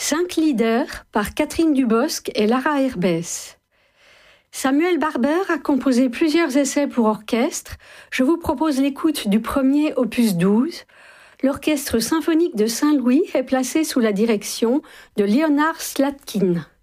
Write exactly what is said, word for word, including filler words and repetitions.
Cinq leaders par Catherine Dubosc et Lara Herbès. Samuel Barber a composé plusieurs essais pour orchestre. Je vous propose l'écoute du premier opus douze. L'Orchestre symphonique de Saint-Louis est placé sous la direction de Leonard Slatkin.